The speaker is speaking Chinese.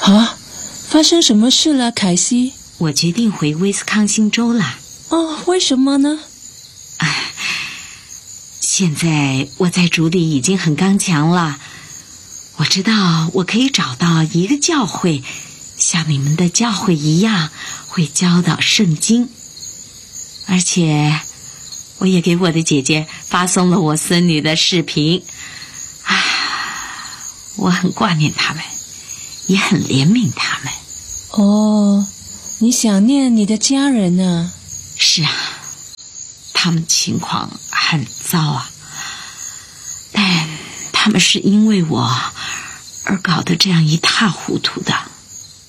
啊，发生什么事了，凯西？ 我决定回威斯康星州了。 哦，为什么呢？ 现在我在主里已经很刚强了，我知道我可以找到一个教会，像你们的教会一样，会教导圣经。而且我也给我的姐姐发送了我孙女的视频。我很挂念他们，也很怜悯他们。 哦，你想念你的家人呢？ 是啊，他们情况很糟啊，但他们是因为我而搞得这样一塌糊涂的。